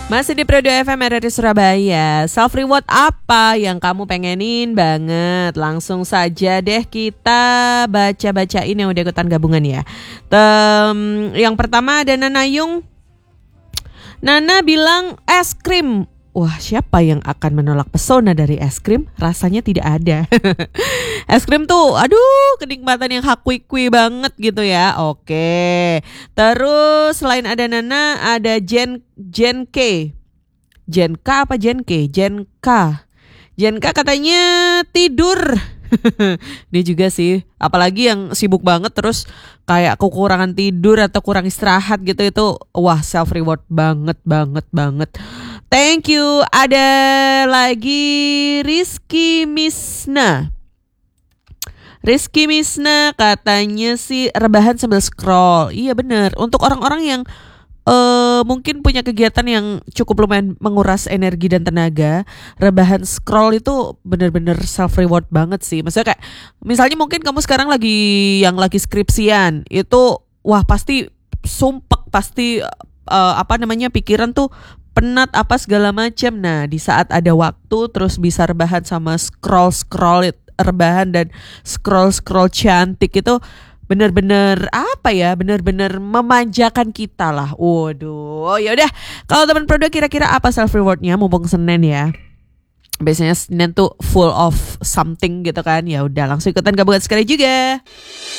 Masih di Pro2 FM RRI Surabaya. Self reward apa yang kamu pengenin banget? Langsung saja deh kita baca-bacain yang udah ikutan gabungan ya. Yang pertama ada Nana Yung. Nana bilang es krim. Wah, siapa yang akan menolak pesona dari es krim? Rasanya tidak ada. Es krim tuh, aduh, kenikmatan yang hakui-kui banget gitu ya. Oke. Terus selain ada Nana, ada Jen K. Jen K apa Jen K? Jen K. Jen K katanya tidur. Dia juga sih, apalagi yang sibuk banget terus kayak kekurangan tidur atau kurang istirahat gitu, itu wah self reward banget. Thank you. Ada lagi Rizky Misna. Rizky Misna katanya sih rebahan sambil scroll. Iya bener, untuk orang-orang yang mungkin punya kegiatan yang cukup lumayan menguras energi dan tenaga, rebahan scroll itu bener-bener self reward banget sih. Maksudnya kayak misalnya mungkin kamu sekarang lagi skripsian, itu wah pasti sumpek, pasti pikiran tuh penat apa segala macam. Nah, di saat ada waktu terus bisa rebahan sama scroll rebahan dan scroll cantik itu bener-bener memanjakan kita lah. Waduh, ya udah. Kalau teman Pro2 kira-kira apa self rewardnya mumpung Senin ya? Biasanya Senin tuh full of something gitu kan. Ya udah, langsung ikutan gabungan sekali juga.